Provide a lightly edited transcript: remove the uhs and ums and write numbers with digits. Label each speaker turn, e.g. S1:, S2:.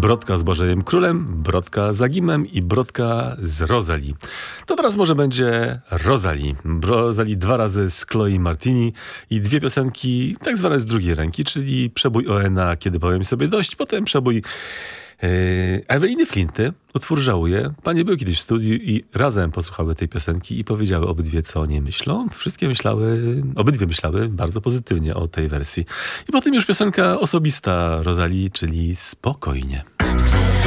S1: Brodka z Bożejem Królem, Brodka z Agimem i Brodka z Rosalie. To teraz może będzie Rosalie. Rosalie 2 razy z Chloe Martini i 2 piosenki tak zwane z drugiej ręki, czyli przebój Oena Kiedy powiem sobie dość, potem przebój Eweliny Flinty, utwór Żałuję. Panie były kiedyś w studiu i razem posłuchały tej piosenki i powiedziały obydwie, co o niej myślą. Obydwie myślały bardzo pozytywnie o tej wersji. I potem już piosenka osobista Rosalie, czyli Spokojnie.